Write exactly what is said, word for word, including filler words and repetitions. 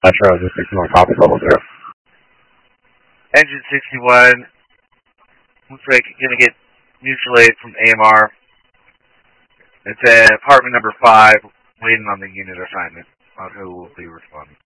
Metro, just ignore topic level zero. Engine sixty-one, looks like you're going to get mutual aid from A M R. It's at apartment number five, waiting on the unit assignment on who will be responding.